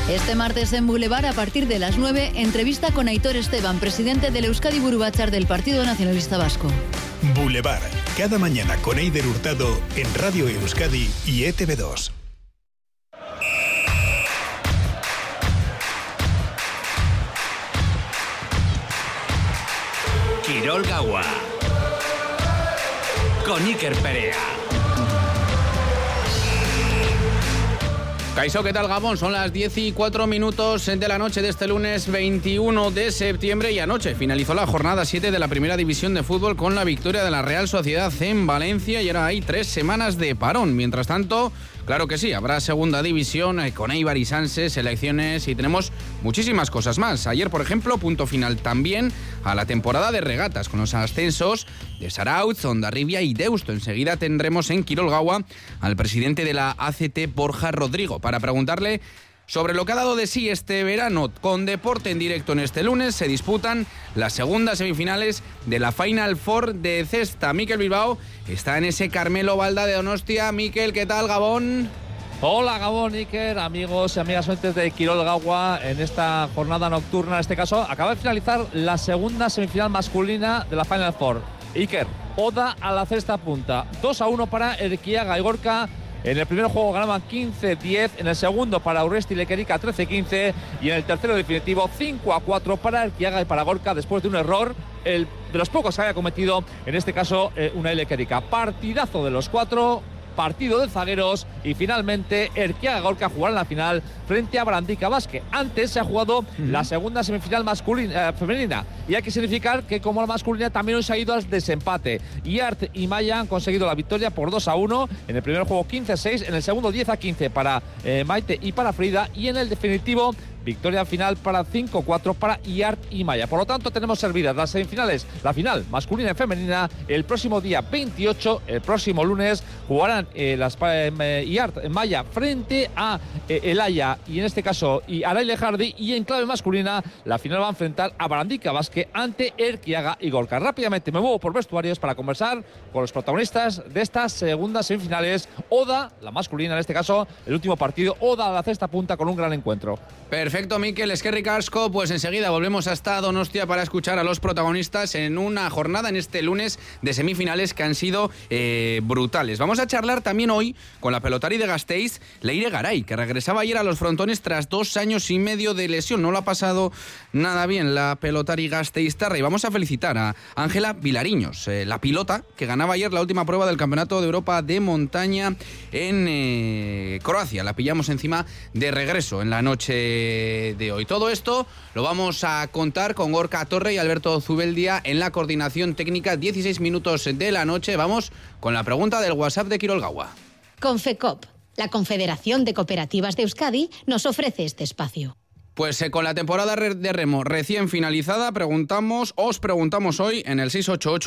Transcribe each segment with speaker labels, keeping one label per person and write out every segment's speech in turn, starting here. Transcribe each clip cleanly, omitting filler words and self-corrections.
Speaker 1: Este martes en Boulevard, a partir de las 9, entrevista con Aitor Esteban, presidente del Euskadi Buru Batzar del Partido Nacionalista Vasco.
Speaker 2: Boulevard, cada mañana con Eider Hurtado en Radio Euskadi y ETV2.
Speaker 3: Kirol Gaua con Iker Perea.
Speaker 4: Kaixo, ¿qué tal, Gabón? Son las 10:04 de la noche de este lunes 21 de septiembre y anoche finalizó la jornada 7 de la Primera División de Fútbol con la victoria de la Real Sociedad en Valencia y ahora hay 3 semanas de parón. Mientras tanto, claro que sí, habrá Segunda División con Eibar y Sanse, selecciones y tenemos muchísimas cosas más. Ayer, por ejemplo, punto final también a la temporada de regatas con los ascensos de Zarautz, Hondarribia y Deusto. Enseguida tendremos en Kirol Gaua al presidente de la ACT, Borja Rodrigo, para preguntarle sobre lo que ha dado de sí este verano. Con deporte en directo en este lunes se disputan las segundas semifinales de la Final Four de cesta. Mikel Bilbao está en ese Carmelo Balda de Donostia. Mikel, ¿qué tal, Gabón?
Speaker 5: Hola, Gabón, Iker, amigos y amigas oyentes de Kirol Gaua. En esta jornada nocturna, en este caso, acaba de finalizar la segunda semifinal masculina de la Final Four. Iker, oda a la cesta punta. 2-1 para Erquiaga y Gorka. En el primer juego ganaban 15-10, en el segundo para Urresti y Lequerica 13-15 y en el tercero definitivo 5-4 para Erquiaga y para Gorka después de un error, de los pocos que había cometido, en este caso Unai Lequerica. Partidazo de los cuatro, partido de zagueros y finalmente Erquiaga Gorka jugará en la final frente a Brandica Basque. Antes se ha jugado la segunda semifinal femenina y hay que significar que como la masculina también hoy se ha ido al desempate. Iart y Maya han conseguido la victoria por 2-1 en el primer juego 15-6, en el segundo 10-15 para Maite y para Frida y en el definitivo victoria final para 5-4 para Iart y Maya. Por lo tanto, tenemos servidas las semifinales, la final masculina y femenina. El próximo día 28, el próximo lunes, jugarán las Iart y Maya frente a Elaya y en este caso y Araile Hardy, y en clave masculina la final va a enfrentar a Brandica Basque ante Erquiaga y Gorka. Rápidamente me muevo por vestuarios para conversar con los protagonistas de estas segundas semifinales. Oda, la masculina en este caso, el último partido, oda a la cesta punta con un gran encuentro.
Speaker 4: Perfecto, Mikel, eskerrik asko. Pues enseguida volvemos hasta Donostia para escuchar a los protagonistas en una jornada en este lunes de semifinales que han sido brutales. Vamos a charlar también hoy con la pelotari de Gasteiz, Leire Garay, que regresaba ayer a los frontones tras 2 años y medio de lesión. No lo ha pasado nada bien la pelotari gasteiztarra y vamos a felicitar a Ángela Vilariños, la pilota que ganaba ayer la última prueba del Campeonato de Europa de montaña en Croacia. La pillamos encima de regreso en la noche de hoy. Todo esto lo vamos a contar con Gorka Torre y Alberto Zubeldia en la coordinación técnica. 16 minutos de la noche. Vamos con la pregunta del WhatsApp de Kirol Gaua.
Speaker 6: Confecop, la Confederación de Cooperativas de Euskadi, nos ofrece este espacio.
Speaker 4: Pues con la temporada de remo recién finalizada, os preguntamos hoy en el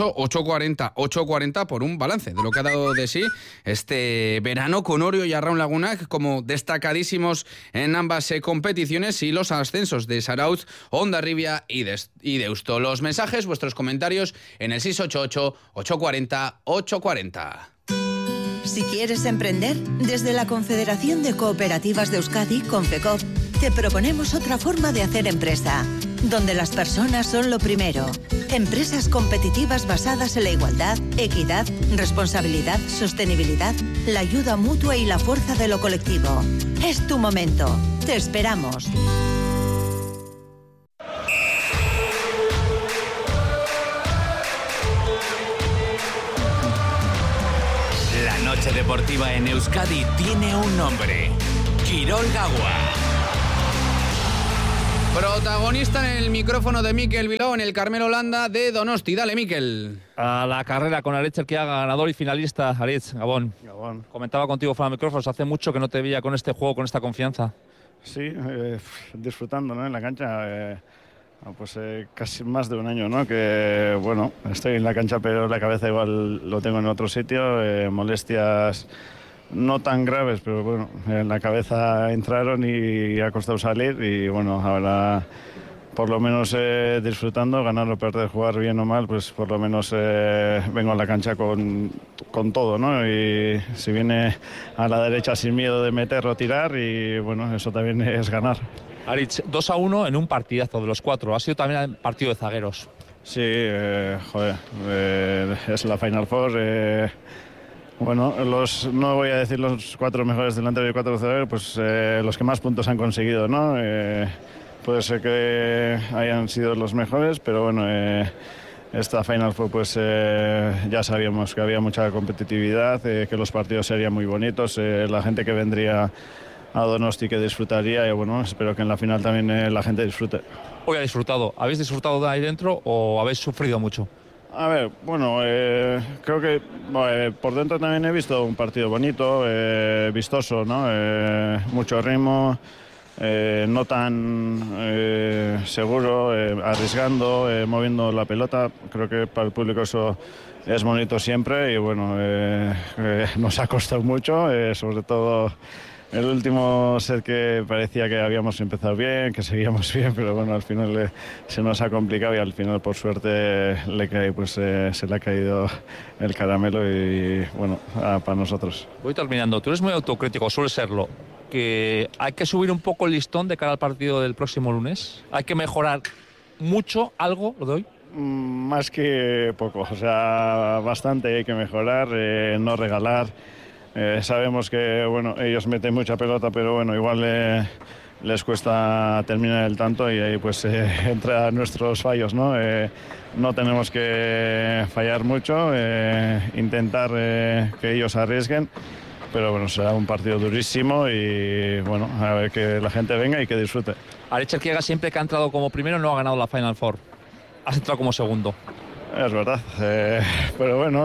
Speaker 4: 688-840-840 por un balance de lo que ha dado de sí este verano con Orio y Arraun Lagunak como destacadísimos en ambas competiciones y los ascensos de Zarautz, Hondarribia y Deusto. Los mensajes, vuestros comentarios en el 688-840-840.
Speaker 7: Si quieres emprender, desde la Confederación de Cooperativas de Euskadi, Confecop, te proponemos otra forma de hacer empresa, donde las personas son lo primero. Empresas competitivas basadas en la igualdad, equidad, responsabilidad, sostenibilidad, la ayuda mutua y la fuerza de lo colectivo. Es tu momento. Te esperamos.
Speaker 3: La noche deportiva en Euskadi tiene un nombre: Kirol Gaua.
Speaker 4: Protagonista en el micrófono de Mikel Bilbao en el Carmelo Landa de Donosti. Dale, Mikel.
Speaker 5: A la carrera con Aritz Erquiaga, ganador y finalista. Aritz, Gabón.
Speaker 8: Gabón.
Speaker 5: Comentaba contigo fuera de micrófonos, hace mucho que no te veía con este juego, con esta confianza.
Speaker 8: Sí, disfrutando, ¿no? En la cancha. Pues casi más de un año, ¿no? Que, bueno, estoy en la cancha, pero la cabeza igual lo tengo en otro sitio. Molestias no tan graves, pero bueno, en la cabeza entraron y ha costado salir. Y bueno, ahora por lo menos disfrutando, ganar o perder, jugar bien o mal, pues por lo menos vengo a la cancha con todo, ¿no? Y si viene a la derecha sin miedo de meter o tirar, y bueno, eso también es ganar.
Speaker 5: Aritz, 2-1 en un partidazo de los 4. Ha sido también el partido de zagueros.
Speaker 8: Sí, es la Final Four. Bueno, no voy a decir los 4 mejores delanteros y 4 zagueros, pues los que más puntos han conseguido, ¿no? Puede ser que hayan sido los mejores, pero bueno, esta Final Four pues ya sabíamos que había mucha competitividad, que los partidos serían muy bonitos, la gente que vendría a Donosti que disfrutaría, y bueno, espero que en la final también la gente disfrute.
Speaker 5: Hoy ha disfrutado. ¿Habéis disfrutado de ahí dentro o habéis sufrido mucho?
Speaker 8: A ver, bueno, creo que por dentro también he visto un partido bonito, vistoso, ¿no? Mucho ritmo, no tan seguro, arriesgando, moviendo la pelota. Creo que para el público eso es bonito siempre, y bueno, nos ha costado mucho, sobre todo el último set, que parecía que habíamos empezado bien, que seguíamos bien, pero bueno, al final se nos ha complicado, y al final por suerte se le ha caído el caramelo, y bueno, para nosotros.
Speaker 5: Voy terminando. Tú eres muy autocrítico, suele serlo. Que hay que subir un poco el listón de cara al partido del próximo lunes. Hay que mejorar mucho, algo, lo doy.
Speaker 8: Más que poco, o sea, bastante hay que mejorar, no regalar. Sabemos que bueno, ellos meten mucha pelota, pero bueno, igual les cuesta terminar el tanto, y ahí pues entra nuestros fallos, ¿no? No tenemos que fallar mucho, intentar que ellos arriesguen, pero bueno, será un partido durísimo, y bueno, a ver que la gente venga y que disfrute.
Speaker 5: Aritz Elkiaga, siempre que ha entrado como primero, no ha ganado la Final Four. Has entrado como segundo.
Speaker 8: Es verdad, pero bueno,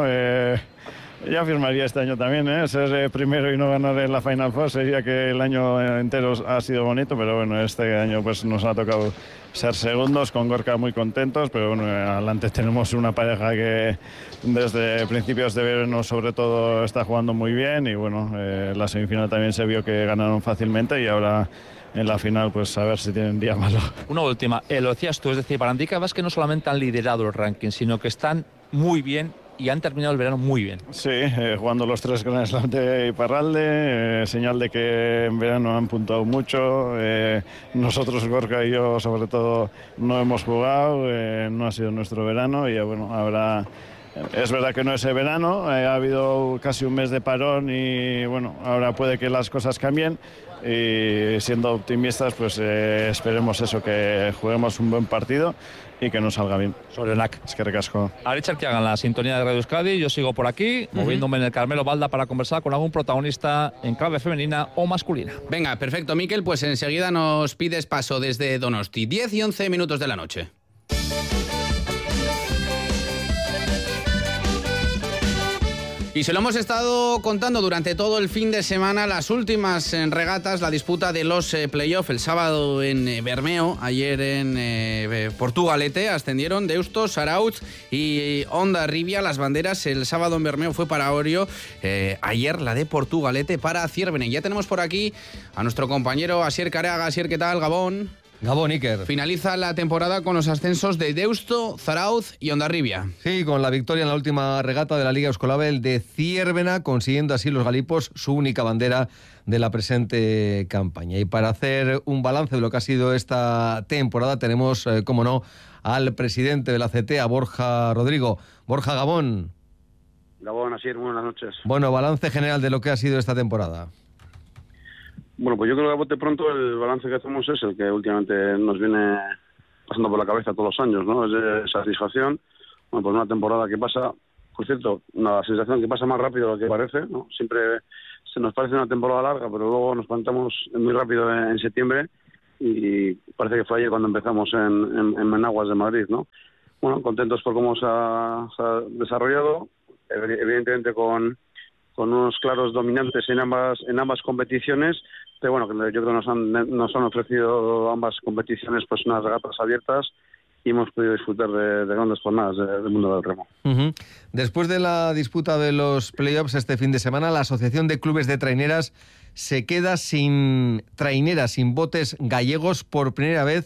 Speaker 8: ya firmaría este año también, ser primero y no ganar en la Final Four. Sería que el año entero ha sido bonito, pero bueno, este año pues nos ha tocado ser segundos, con Gorka muy contentos, pero bueno, adelante tenemos una pareja que desde principios de verano sobre todo está jugando muy bien, y bueno, la semifinal también se vio que ganaron fácilmente, y ahora en la final pues a ver si tienen día malo.
Speaker 5: Una última, lo decías tú, es decir, para Andika Basket no solamente han liderado el ranking, sino que están muy bien y han terminado el verano muy bien.
Speaker 8: Sí, jugando los 3 Grand Slam de Iparralde, señal de que en verano han puntuado mucho. Nosotros, Gorka y yo, sobre todo, no hemos jugado, no ha sido nuestro verano, y bueno, ahora es verdad que no es el verano, ha habido casi un mes de parón, y bueno, ahora puede que las cosas cambien, y siendo optimistas, pues esperemos eso, que juguemos un buen partido y que nos salga bien.
Speaker 5: Sorionak.
Speaker 8: Es que recasco.
Speaker 5: Aritz Elkiaga en la sintonía de Radio Euskadi. Yo sigo por aquí, moviéndome en el Carmelo Balda para conversar con algún protagonista en clave femenina o masculina.
Speaker 4: Venga, perfecto, Miquel, pues enseguida nos pides paso desde Donosti. 10 y 11 minutos de la noche. Y se lo hemos estado contando durante todo el fin de semana, las últimas regatas, la disputa de los playoffs. El sábado en Bermeo, ayer en Portugalete, ascendieron Deusto, Zarautz y Hondarribia. Las banderas el sábado en Bermeo fue para Orio, ayer la de Portugalete para Zierbenen. Ya tenemos por aquí a nuestro compañero Asier Careaga. Asier, ¿qué tal? Gabón.
Speaker 9: Gabón, Iker.
Speaker 4: Finaliza la temporada con los ascensos de Deusto, Zarautz y Hondarribia.
Speaker 9: Sí, con la victoria en la última regata de la Liga Euskolabel de Zierbena, consiguiendo así los galipos su única bandera de la presente campaña. Y para hacer un balance de lo que ha sido esta temporada, tenemos, como no, al presidente de la CT, a Borja Rodrigo. Borja, Gabón.
Speaker 10: Gabón, así es, buenas noches.
Speaker 9: Bueno, balance general de lo que ha sido esta temporada.
Speaker 10: Bueno, pues yo creo que a bote pronto el balance que hacemos es el que últimamente nos viene pasando por la cabeza todos los años, ¿no? Es de satisfacción. Bueno, pues una temporada que pasa, por cierto, una sensación que pasa más rápido de lo que parece, ¿no? Siempre se nos parece una temporada larga, pero luego nos plantamos muy rápido en septiembre, y parece que fue ayer cuando empezamos en Menaguas de Madrid, ¿no? Bueno, contentos por cómo se ha desarrollado, evidentemente con unos claros dominantes en ambas competiciones, pero bueno, yo creo que nos han ofrecido ambas competiciones pues unas regatas abiertas, y hemos podido disfrutar de grandes jornadas del mundo del remo.
Speaker 9: Después de la disputa de los playoffs este fin de semana, la Asociación de Clubes de Traineras se queda sin traineras, sin botes gallegos por primera vez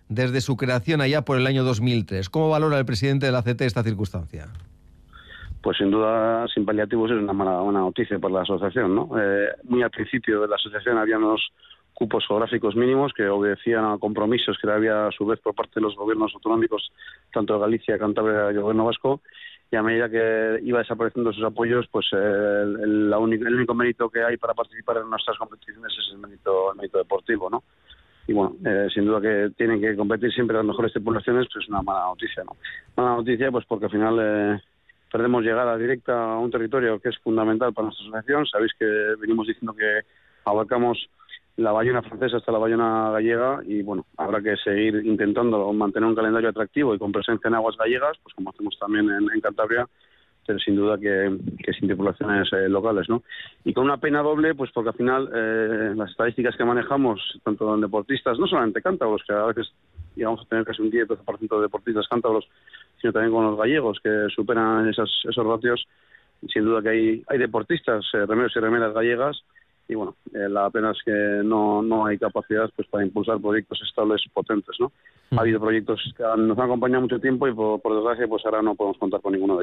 Speaker 9: desde su creación allá por el año 2003. ¿Cómo valora el presidente de la CT esta circunstancia?
Speaker 10: Pues sin duda, sin paliativos, es una buena noticia para la asociación, ¿no? Muy al principio de la asociación había unos cupos geográficos mínimos que obedecían a compromisos que había a su vez por parte de los gobiernos autonómicos, tanto de Galicia, Cantabria y el gobierno vasco, y a medida que iba desapareciendo sus apoyos, pues el único mérito que hay para participar en nuestras competiciones es el mérito deportivo, ¿no? Y bueno, sin duda que tienen que competir siempre las mejores tripulaciones, pues es una mala noticia, ¿no? Mala noticia pues porque al final perdemos llegada directa a un territorio que es fundamental para nuestra asociación. Sabéis que venimos diciendo que abarcamos la Bayona francesa hasta la Bayona gallega y bueno, habrá que seguir intentando mantener un calendario atractivo y con presencia en aguas gallegas, pues como hacemos también en Cantabria, pero sin duda que sin tripulaciones locales, ¿no? Y con una pena doble, pues porque al final las estadísticas que manejamos, tanto en deportistas, no solamente cántabros, que a veces llegamos a tener casi un 10-12% de deportistas cántabros, sino también con los gallegos, que superan esos ratios. Sin duda que hay deportistas, remeros y remeras gallegas, y bueno, la pena es que no hay capacidad pues para impulsar proyectos estables potentes, ¿no? Ha habido proyectos que nos han acompañado mucho tiempo y por desgracia pues ahora no podemos contar con ninguno de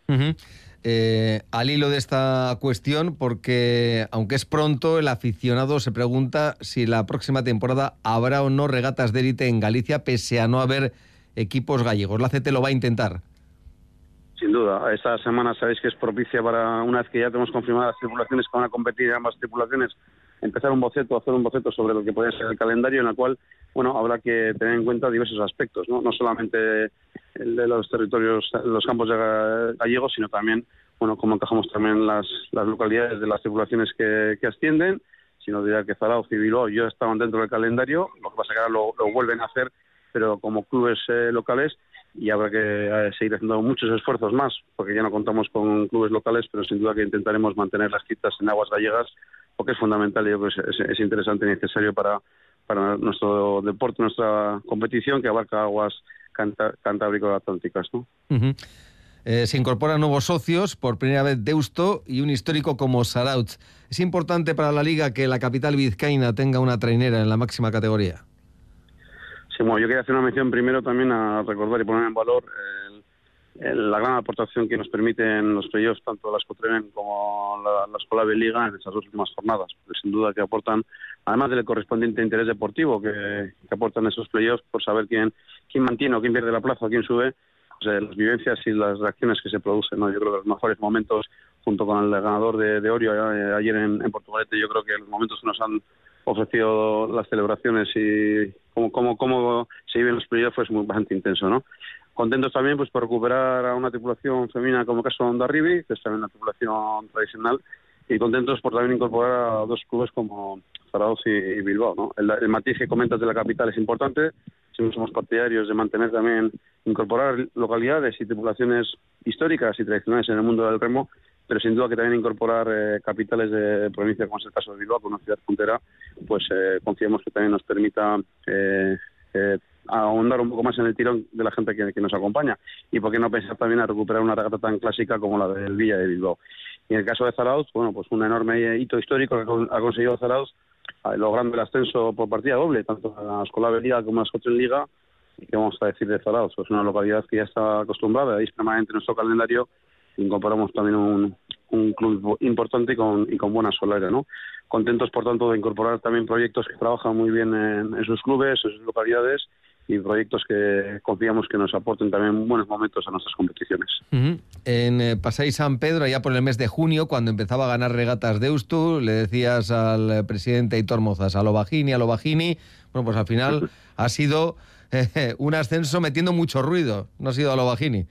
Speaker 10: ellos.
Speaker 9: Al hilo de esta cuestión, porque aunque es pronto, el aficionado se pregunta si la próxima temporada habrá o no regatas de élite en Galicia, pese a no haber equipos gallegos. ¿La CT lo va a intentar?
Speaker 10: Sin duda, esta semana sabéis que es propicia para, una vez que ya tenemos confirmadas las tripulaciones que van a competir, ambas tripulaciones, hacer un boceto sobre lo que puede ser el calendario, en el cual, bueno, habrá que tener en cuenta diversos aspectos, no solamente el de los territorios, los campos gallegos, sino también, bueno, cómo encajamos también las localidades de las tripulaciones que ascienden, sino diría que Zarauz y Bilbao ya estaban dentro del calendario, lo que pasa que ahora lo vuelven a hacer, pero como clubes locales, y habrá que seguir haciendo muchos esfuerzos más, porque ya no contamos con clubes locales, pero sin duda que intentaremos mantener las citas en aguas gallegas, porque es fundamental y yo creo que es interesante y necesario para nuestro deporte, nuestra competición, que abarca aguas cantábrico-atlánticas, ¿no?
Speaker 9: Se incorporan nuevos socios, por primera vez Deusto y un histórico como Zarauz. ¿Es importante para la Liga que la capital vizcaína tenga una trainera en la máxima categoría?
Speaker 10: Sí, bueno, yo quería hacer una mención primero también a recordar y poner en valor la gran aportación que nos permiten los playoffs, tanto la Escotren como la Escolave Liga, en estas dos últimas jornadas. Porque sin duda que aportan, además del correspondiente interés deportivo que aportan esos playoffs, por saber quién mantiene o quién pierde la plaza o quién sube, pues, las vivencias y las reacciones que se producen, ¿no? Yo creo que los mejores momentos, junto con el ganador de Orio ayer en Portugalete, yo creo que los momentos que nos han ofrecido las celebraciones y cómo se viven los playoffs fue bastante intenso, ¿no? Contentos también pues por recuperar a una tripulación femenina como el caso de Hondarribia, que es también una tripulación tradicional, y contentos por también incorporar a dos clubes como Zarauz y Bilbao, ¿no? El matiz que comentas de la capital es importante. Siempre somos partidarios de mantener también, incorporar localidades y tripulaciones históricas y tradicionales en el mundo del remo, pero sin duda que también incorporar capitales de provincia, como es el caso de Bilbao, con una ciudad puntera, pues confiamos que también nos permita ahondar un poco más en el tirón de la gente que nos acompaña. Y por qué no pensar también a recuperar una regata tan clásica como la del Villa de Bilbao. Y en el caso de Zarauz, bueno, pues un enorme hito histórico que ha conseguido Zarauz, logrando el ascenso por partida doble, tanto en la Escolave Liga como en la Escotren Liga. Y qué vamos a decir de Zarauz, pues una localidad que ya está acostumbrada, es permanente en nuestro calendario. Incorporamos también un club importante y con buena solera, ¿no? Contentos, por tanto, de incorporar también proyectos que trabajan muy bien en sus clubes, en sus localidades, y proyectos que confiamos que nos aporten también buenos momentos a nuestras competiciones.
Speaker 9: En Pasai San Pedro, allá por el mes de junio, cuando empezaba a ganar regatas Deusto, le decías al presidente Aitor Mozas, a lo Bajini, bueno, pues al final ha sido un ascenso metiendo mucho ruido, no ha sido a lo Bajini.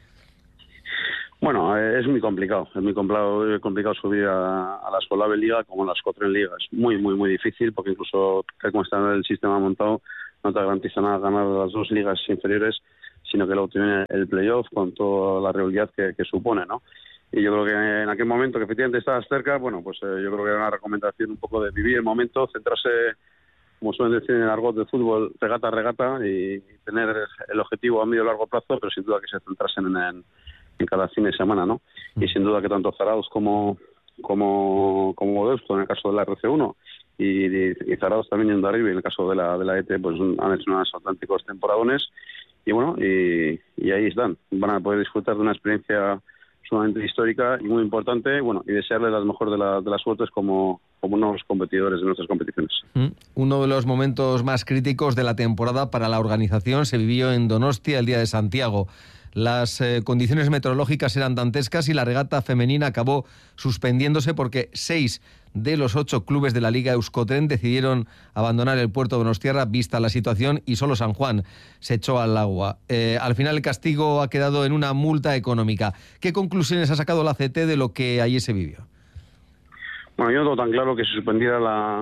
Speaker 10: Bueno, es muy complicado complicado subir a la Escolave Liga como a la Escotren Liga. Es muy, muy, muy difícil, porque incluso tal como está el sistema montado, no te garantiza nada ganar las dos ligas inferiores, sino que luego tiene el playoff con toda la rivalidad que supone, ¿no? Y yo creo que en aquel momento que efectivamente estabas cerca, bueno, pues yo creo que era una recomendación un poco de vivir el momento, centrarse, como suelen decir en el argot de fútbol, regata a regata, y tener el objetivo a medio y largo plazo, pero sin duda que se centrasen en cada fin de semana, ¿no? Y sin duda que tanto Zarauz como Deusto, en el caso de la RC1, y Zaragoza también yendo arriba, y en el caso de la ET pues han hecho unos auténticos temporadones, y bueno, y ahí están, van a poder disfrutar de una experiencia sumamente histórica y muy importante, bueno, y desearles las mejor de las suertes como nuevos competidores de nuestras competiciones.
Speaker 9: Uno de los momentos más críticos de la temporada para la organización se vivió en Donostia el día de Santiago. Las condiciones meteorológicas eran dantescas y la regata femenina acabó suspendiéndose porque 6 de los 8 clubes de la Liga Euskotren decidieron abandonar el puerto de Donostiarra vista la situación, y solo San Juan se echó al agua. Al final el castigo ha quedado en una multa económica. ¿Qué conclusiones ha sacado la CT de lo que allí se vivió?
Speaker 10: Bueno, yo no tengo tan claro que se suspendiera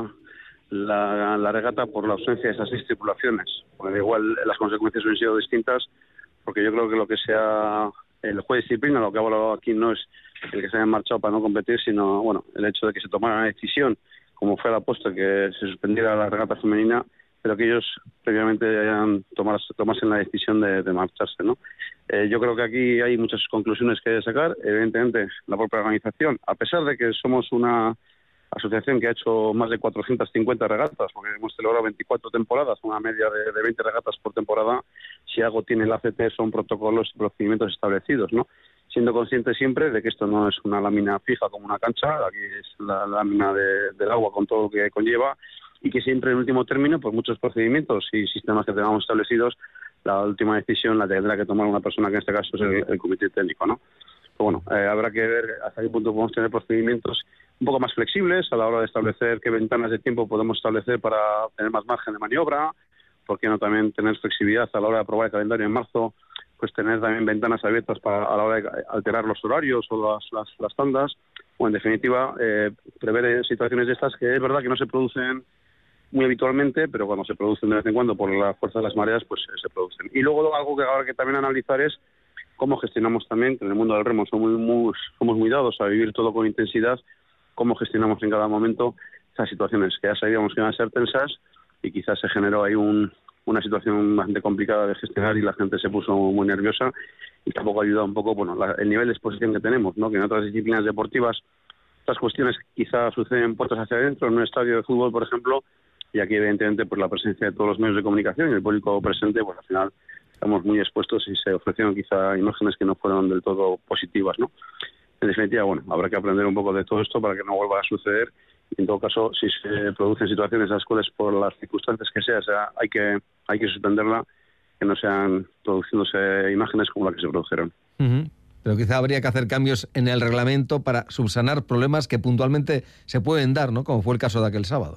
Speaker 10: la regata por la ausencia de esas 6 tripulaciones, porque igual las consecuencias han sido distintas, porque yo creo que lo que sea el juez de disciplina, lo que ha hablado aquí no es el que se hayan marchado para no competir, sino bueno, el hecho de que se tomara una decisión, como fue la apuesta, que se suspendiera la regata femenina, pero que ellos previamente hayan tomasen la decisión de marcharse, ¿no? Yo creo que aquí hay muchas conclusiones que sacar. Evidentemente, la propia organización, a pesar de que somos una asociación que ha hecho más de 450 regatas, porque hemos celebrado 24 temporadas, una media de 20 regatas por temporada, si algo tiene el ACT son protocolos y procedimientos establecidos, ¿no? Siendo consciente siempre de que esto no es una lámina fija como una cancha, aquí es la lámina del agua con todo lo que conlleva, y que siempre en último término, por muchos procedimientos y sistemas que tengamos establecidos, la última decisión la tendrá que tomar una persona que en este caso es el comité técnico, ¿no? Pero bueno, habrá que ver hasta qué punto podemos tener procedimientos un poco más flexibles a la hora de establecer qué ventanas de tiempo podemos establecer para tener más margen de maniobra, por qué no también tener flexibilidad a la hora de aprobar el calendario en marzo, pues tener también ventanas abiertas a la hora de alterar los horarios o las tandas, o en definitiva prever situaciones de estas que es verdad que no se producen muy habitualmente, pero cuando se producen de vez en cuando por la fuerza de las mareas, pues se producen. Y luego algo que habrá que también analizar es cómo gestionamos también, que en el mundo del remo somos muy dados a vivir todo con intensidad, cómo gestionamos en cada momento esas situaciones que ya sabíamos que iban a ser tensas, y quizás se generó ahí una situación bastante complicada de gestionar y la gente se puso muy nerviosa, y tampoco ayuda un poco el nivel de exposición que tenemos, ¿no? Que en otras disciplinas deportivas estas cuestiones quizás suceden puertas hacia adentro, en un estadio de fútbol, por ejemplo, y aquí evidentemente por la presencia de todos los medios de comunicación y el público presente, pues al final estamos muy expuestos y se ofrecieron quizá imágenes que no fueron del todo positivas, ¿no? En definitiva, bueno, habrá que aprender un poco de todo esto para que no vuelva a suceder. En todo caso, si se producen situaciones en las cuales por las circunstancias que sea hay que suspenderla, que no sean produciéndose imágenes como las que se produjeron.
Speaker 9: Pero quizá habría que hacer cambios en el reglamento para subsanar problemas que puntualmente se pueden dar, ¿no? Como fue el caso de aquel sábado.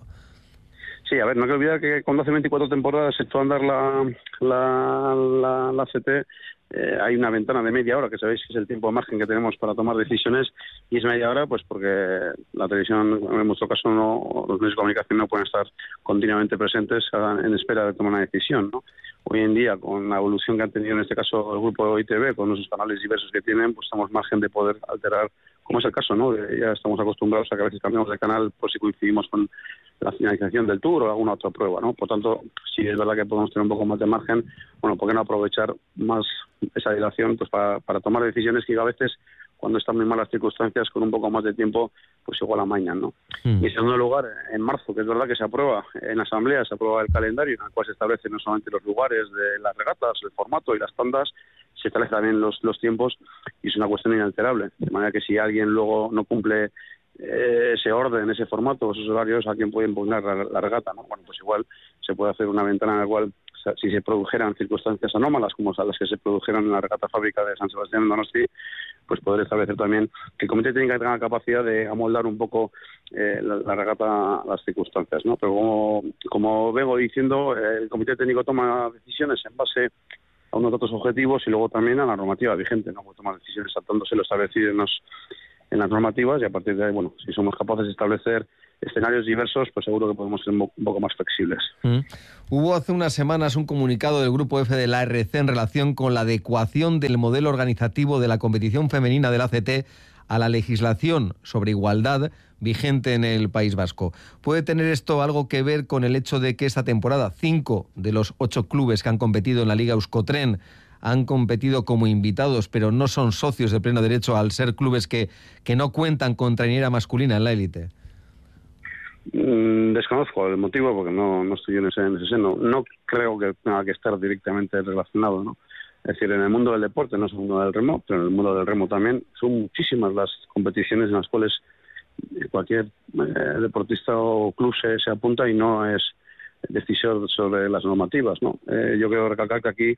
Speaker 10: Sí, a ver, no hay que olvidar que cuando hace 24 temporadas se echó a andar la CT, hay una ventana de media hora, que sabéis que es el tiempo de margen que tenemos para tomar decisiones, y es media hora pues porque la televisión, en nuestro caso, los medios de comunicación no pueden estar continuamente presentes en espera de tomar una decisión, ¿no? Hoy en día, con la evolución que han tenido en este caso el grupo ITV, con esos canales diversos que tienen, pues estamos margen de poder alterar, como es el caso, ¿no? Ya estamos acostumbrados a que a veces cambiamos de canal por si coincidimos con la finalización del Tour o alguna otra prueba, ¿no? Por tanto, si es verdad que podemos tener un poco más de margen, bueno, ¿por qué no aprovechar más esa dilación pues para tomar decisiones que a veces, cuando están muy malas circunstancias, con un poco más de tiempo, pues igual amañan, ¿no? Y en segundo lugar, en marzo, que es verdad que se aprueba en asamblea, se aprueba el calendario en el cual se establecen no solamente los lugares de las regatas, el formato y las tandas, se establecen también los tiempos, y es una cuestión inalterable. De manera que si alguien luego no cumple ese orden, ese formato, esos horarios, a quien puede impugnar la regata, ¿no? Bueno, pues igual se puede hacer una ventana en la cual, si se produjeran circunstancias anómalas como las que se produjeron en la regata fábrica de San Sebastián en Donosti, pues poder establecer también que el comité técnico tenga la capacidad de amoldar un poco la regata a las circunstancias, ¿no? Pero como vengo diciendo, el comité técnico toma decisiones en base a unos datos objetivos y luego también a la normativa vigente, no puede tomar decisiones saltándose lo establecido en las normativas, y a partir de ahí, bueno, si somos capaces de establecer escenarios diversos, pues seguro que podemos ser un poco más flexibles.
Speaker 9: Hubo hace unas semanas un comunicado del Grupo F de la ARC en relación con la adecuación del modelo organizativo de la competición femenina del ACT a la legislación sobre igualdad vigente en el País Vasco. ¿Puede tener esto algo que ver con el hecho de que esta temporada 5 de los 8 clubes que han competido en la Liga Euskotren han competido como invitados, pero no son socios de pleno derecho al ser clubes que no cuentan con trainera masculina en la élite?
Speaker 10: Desconozco el motivo porque no estoy en ese seno. No creo que tenga que estar directamente relacionado, ¿no? Es decir, en el mundo del deporte, no es el mundo del remo, pero en el mundo del remo también son muchísimas las competiciones en las cuales cualquier deportista o club se apunta y no es decisor sobre las normativas, ¿no? Yo quiero recalcar que aquí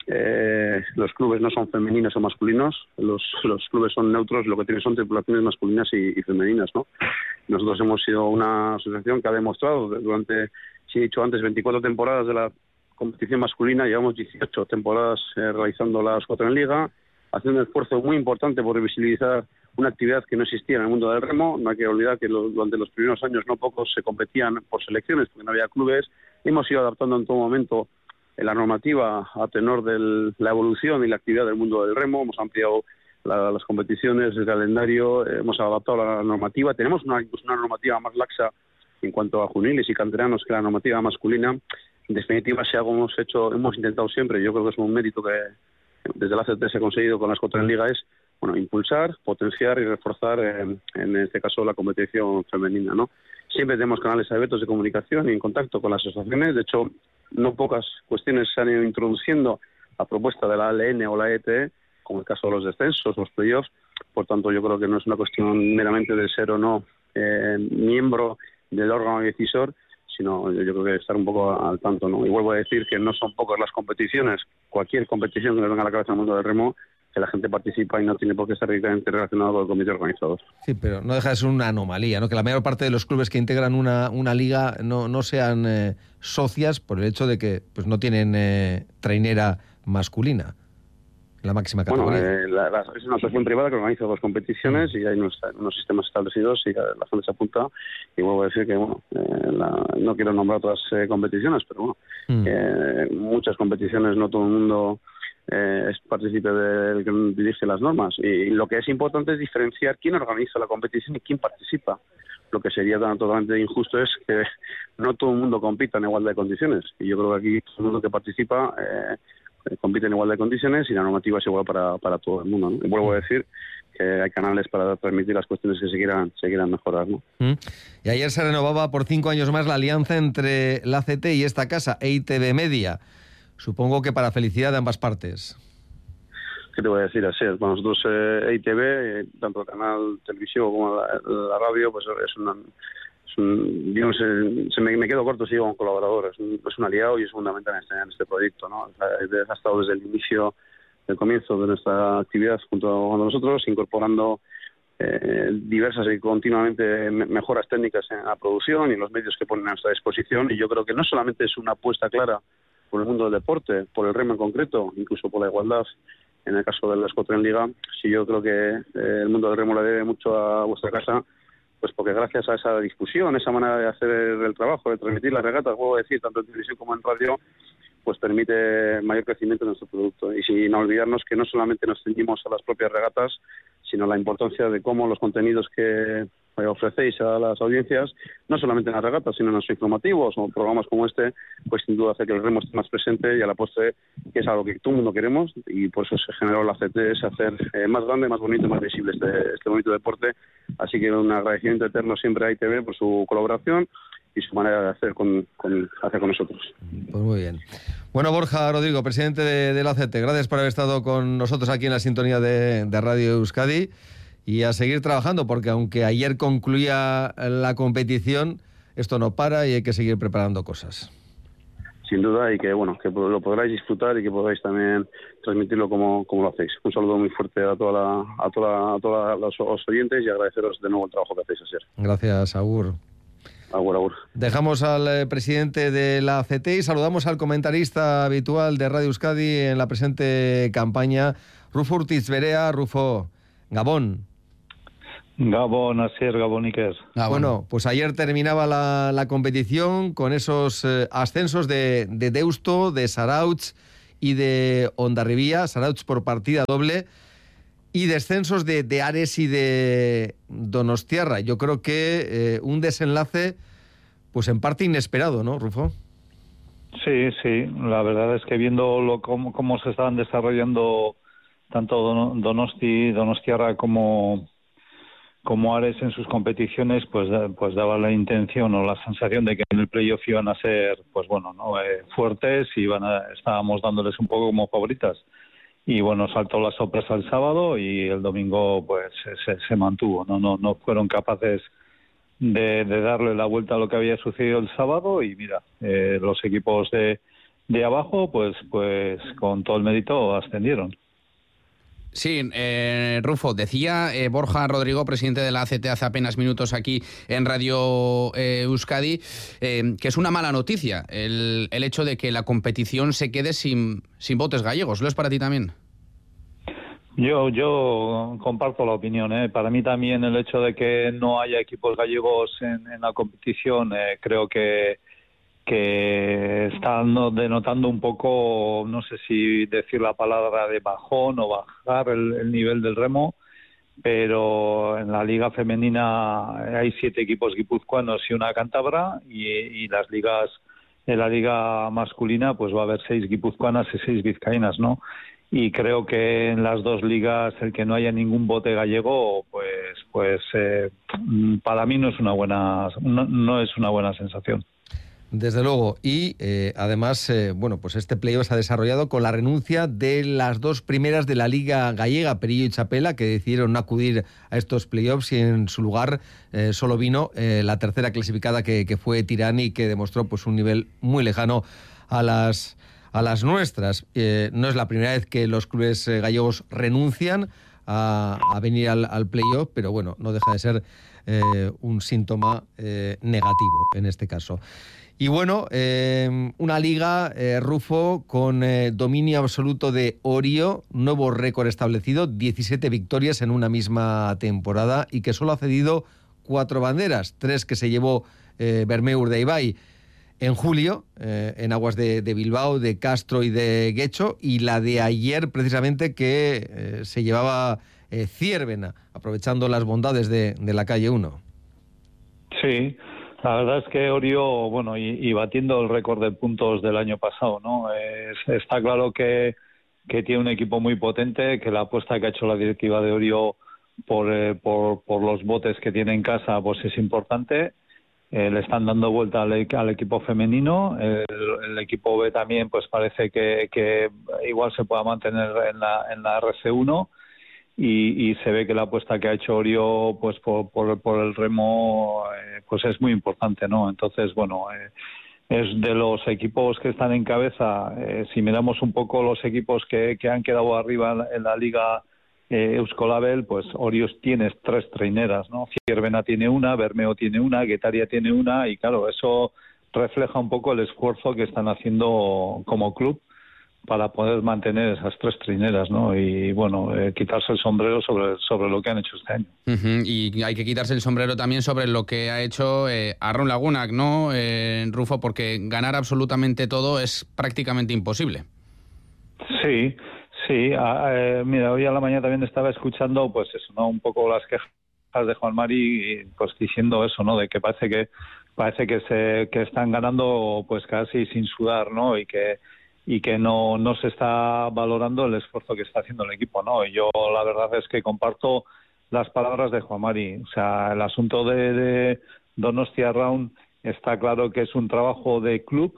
Speaker 10: los clubes no son femeninos o masculinos, los clubes son neutros, lo que tienen son tripulaciones masculinas y femeninas, ¿no? Nosotros hemos sido una asociación que ha demostrado durante, si he dicho antes, 24 temporadas de la competición masculina, llevamos 18 temporadas realizando las 4 en liga, haciendo un esfuerzo muy importante por visibilizar una actividad que no existía en el mundo del remo. No hay que olvidar que durante los primeros años no pocos se competían por selecciones porque no había clubes. Hemos ido adaptando en todo momento la normativa a tenor de la evolución y la actividad del mundo del remo. Hemos ampliado las competiciones, el calendario, hemos adaptado la normativa. Tenemos una normativa más laxa en cuanto a juveniles y canteranos que la normativa masculina. En definitiva, si algo hemos intentado siempre, yo creo que es un mérito que desde la ACT se ha conseguido con las 4 en liga, es impulsar, potenciar y reforzar en este caso la competición femenina, ¿no? Siempre tenemos canales abiertos de comunicación y en contacto con las asociaciones. De hecho, no pocas cuestiones se han ido introduciendo a propuesta de la ALN o la ETE, como el caso de los descensos, los playoffs. Por tanto, yo creo que no es una cuestión meramente de ser o no miembro del órgano decisor, sino yo creo que estar un poco al tanto, ¿no? Y vuelvo a decir que no son pocas las competiciones, cualquier competición que nos venga a la cabeza en el mundo del remo, que la gente participa y no tiene por qué estar directamente relacionado con el comité organizador.
Speaker 9: Sí, pero no deja de ser una anomalía, ¿no? Que la mayor parte de los clubes que integran una liga no sean socias por el hecho de que pues no tienen trainera masculina, la máxima categoría.
Speaker 10: Bueno, es una asociación privada que organiza 2 competiciones y hay unos sistemas establecidos y la gente se apunta. Y vuelvo a decir que, no quiero nombrar otras competiciones, pero muchas competiciones, no todo el mundo es partícipe del que dirige las normas. Y lo que es importante es diferenciar quién organiza la competición y quién participa. Lo que sería totalmente injusto es que no todo el mundo compita en igualdad de condiciones. Y yo creo que aquí todo el mundo que participa compite en igualdad de condiciones y la normativa es igual para todo el mundo, ¿no? Y vuelvo a decir que hay canales para transmitir las cuestiones que se quieran mejorar, ¿no?
Speaker 9: Y ayer se renovaba por 5 años más la alianza entre la ACT y esta casa, EITV Media. Supongo que para felicidad de ambas partes.
Speaker 10: ¿Qué te voy a decir? Así es. Para nosotros EITV, tanto el canal televisivo como la radio, pues me quedo corto, sigo un colaborador, es un aliado y es fundamental en este proyecto, ¿no? Ha estado desde el inicio, del comienzo de nuestra actividad junto con nosotros, incorporando diversas y continuamente mejoras técnicas en la producción y en los medios que ponen a nuestra disposición. Y yo creo que no solamente es una apuesta clara por el mundo del deporte, por el remo en concreto, incluso por la igualdad en el caso de las 4 en liga, sí, yo creo que el mundo del remo le debe mucho a vuestra casa, pues porque gracias a esa discusión, esa manera de hacer el trabajo, de transmitir las regatas, puedo decir, tanto en televisión como en radio, pues permite mayor crecimiento de nuestro producto. Y sin olvidarnos que no solamente nos ceñimos a las propias regatas, sino la importancia de cómo los contenidos que ofrecéis a las audiencias, no solamente en las regatas, sino en los informativos o programas como este, pues sin duda hace que el remo esté más presente y a la postre, que es algo que todo el mundo queremos, y por eso se generó la CT, es hacer más grande, más bonito, más visible este bonito deporte. Así que un agradecimiento eterno siempre a ITV por su colaboración y su manera de hacer con nosotros.
Speaker 9: Pues muy bien. Bueno, Borja Rodrigo, presidente de la ACT, gracias por haber estado con nosotros aquí en la sintonía de Radio Euskadi y a seguir trabajando, porque aunque ayer concluía la competición, esto no para y hay que seguir preparando cosas.
Speaker 10: Sin duda, y que lo podráis disfrutar y que podáis también transmitirlo como lo hacéis. Un saludo muy fuerte a todos los oyentes y agradeceros de nuevo el trabajo que hacéis ayer.
Speaker 9: Gracias, Agur.
Speaker 10: Agur.
Speaker 9: Dejamos al presidente de la ACT y saludamos al comentarista habitual de Radio Euskadi en la presente campaña, Rufo Urtiz Berea. Rufo, Gabón.
Speaker 11: Gabón, Asier, Gabón Iker.
Speaker 9: Bueno, pues ayer terminaba la competición con esos ascensos de Deusto, de Zarautz y de Hondarribia, Zarautz por partida doble, y descensos de Ares y de Donostiarra. Yo creo que un desenlace pues en parte inesperado, ¿no, Rufo?
Speaker 11: Sí, la verdad es que viendo cómo se estaban desarrollando tanto Donostiarra como Ares en sus competiciones pues daba la intención o la sensación de que en el playoff iban a ser pues bueno, ¿no? Fuertes y estábamos dándoles un poco como favoritas. Y bueno, saltó la sorpresa el sábado y el domingo pues se mantuvo, no fueron capaces de darle la vuelta a lo que había sucedido el sábado. Y mira, los equipos de abajo pues con todo el mérito ascendieron.
Speaker 4: Sí, Rufo, decía Borja Rodrigo, presidente de la ACT, hace apenas minutos aquí en Radio Euskadi, que es una mala noticia el hecho de que la competición se quede sin botes gallegos. ¿Lo es para ti también?
Speaker 11: Yo comparto la opinión. Para mí también el hecho de que no haya equipos gallegos en la competición creo que están denotando un poco, no sé si decir la palabra de bajón o bajar el nivel del remo, pero en la liga femenina hay 7 equipos guipuzcoanos y una cántabra, y las ligas, en la liga masculina pues va a haber 6 guipuzcoanas y 6 vizcaínas, ¿no? Y creo que en las 2 ligas el que no haya ningún bote gallego pues para mí no es una buena sensación.
Speaker 9: Desde luego, y además, bueno, pues este playoff se ha desarrollado con la renuncia de las 2 primeras de la Liga Gallega, Perillo y Chapela, que decidieron no acudir a estos playoffs, y en su lugar solo vino la tercera clasificada, que fue Tirani, que demostró pues un nivel muy lejano a las nuestras. No es la primera vez que los clubes gallegos renuncian a venir al playoff, pero bueno, no deja de ser un síntoma negativo en este caso. Y bueno, una liga, Rufo, con dominio absoluto de Orio, nuevo récord establecido, 17 victorias en una misma temporada, y que solo ha cedido 4 banderas, 3 que se llevó Bermeur de Ibai en julio, en aguas de Bilbao, de Castro y de Guecho, y la de ayer precisamente que se llevaba Ziérbena, aprovechando las bondades de la calle 1.
Speaker 11: Sí. La verdad es que Orio, bueno, y batiendo el récord de puntos del año pasado, ¿no? Está claro que tiene un equipo muy potente, que la apuesta que ha hecho la directiva de Orio por los botes que tiene en casa pues es importante. Le están dando vuelta al equipo femenino. El equipo B también pues parece que igual se pueda mantener en la RC1. Y se ve que la apuesta que ha hecho Orio pues por el remo pues es muy importante, ¿no? Entonces, bueno, es de los equipos que están en cabeza. Si miramos un poco los equipos que han quedado arriba en la liga Euskolabel, pues Orio tiene 3 traineras, ¿no? Ziérbena tiene una, Bermeo tiene una, Guetaria tiene una, y claro, eso refleja un poco el esfuerzo que están haciendo como club para poder mantener esas 3 trineras, ¿no? Y bueno, quitarse el sombrero sobre lo que han hecho este año.
Speaker 4: Uh-huh. Y hay que quitarse el sombrero también sobre lo que ha hecho Arraun Lagunak, ¿no, Rufo? Porque ganar absolutamente todo es prácticamente imposible.
Speaker 11: Sí. Mira, hoy a la mañana también estaba escuchando, pues eso, ¿no? Un poco las quejas de Juan Mari, pues diciendo eso, ¿no? De que parece que están ganando pues casi sin sudar, ¿no? Y que no se está valorando el esfuerzo que está haciendo el equipo, ¿no? Y yo la verdad es que comparto las palabras de Juan Mari. O sea, el asunto de Donostia Arraun está claro que es un trabajo de club,